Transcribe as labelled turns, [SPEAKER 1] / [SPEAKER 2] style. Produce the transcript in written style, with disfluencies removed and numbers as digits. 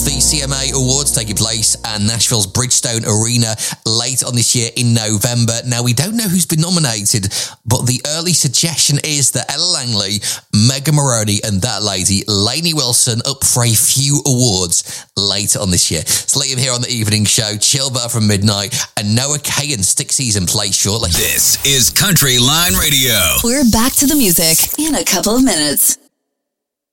[SPEAKER 1] the CMA Awards taking place at Nashville's Bridgestone Arena late on this year in November. Now, we don't know who's been nominated, but the early suggestion is that Ella Langley, Megan Moroney, and that lady, Lainey Wilson, up for a few awards later on this year. So Liam here on the evening show, Chilbert from midnight, and Noah Kaye and Stixie's in place shortly.
[SPEAKER 2] This is Country Line Radio.
[SPEAKER 3] We're back to the music in a couple of minutes.